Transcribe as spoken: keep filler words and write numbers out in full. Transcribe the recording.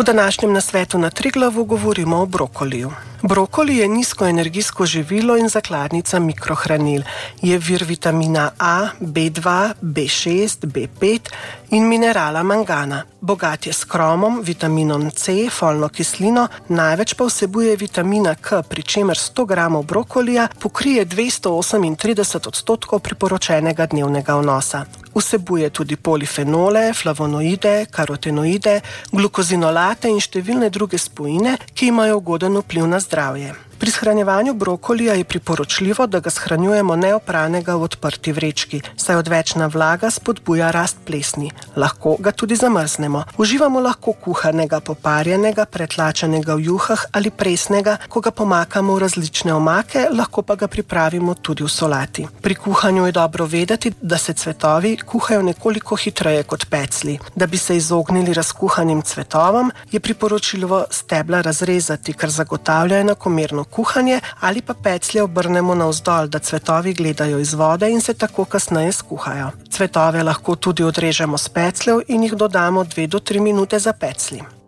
V današnjem nasvetu na Triglavu govorimo o brokoliju. Brokoli je nizkoenergijsko živilo in zakladnica mikrohranil. Je vir vitamina A, B dva, B šest, B pet in minerala mangana. Bogat je s kromom, vitaminom C, folno kislino, največ pa vsebuje vitamina K, pri čemer sto gramov brokolija pokrije dvesto osemintrideset odstotkov priporočenega dnevnega vnosa. Vsebuje tudi polifenole, flavonoide, karotenoide, glukozinolate in številne druge spojine, ki imajo ugoden vpliv na zdravje. Pri shranjevanju brokolija je priporočljivo, da ga shranjujemo neopranega v odprti vrečki, saj odvečna vlaga spodbuja rast plesni. Lahko ga tudi zamrznemo. Uživamo lahko kuhanega, poparjenega, pretlačenega v juhah ali presnega, ko ga pomakamo v različne omake, lahko pa ga pripravimo tudi v solati. Pri kuhanju je dobro vedeti, da se cvetovi kuhajo nekoliko hitreje kot peclji. Da bi se izognili razkuhanim cvetovom, je priporočljivo stebla razrezati, kar zagotavlja enakomerno kuhanje, ali pa peclje obrnemo navzdol, da cvetovi gledajo iz vode in se tako kasneje skuhajo. Cvetove lahko tudi odrežemo s pecljev in jih dodamo dve do tri minute za peclji.